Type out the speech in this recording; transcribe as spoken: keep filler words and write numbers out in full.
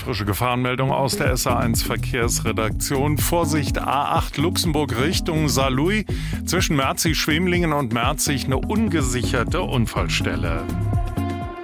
Frische Gefahrenmeldung aus der S A eins Verkehrsredaktion. Vorsicht A acht Luxemburg Richtung Saarlouis. Zwischen Merzig-Schwemlingen und Merzig eine ungesicherte Unfallstelle.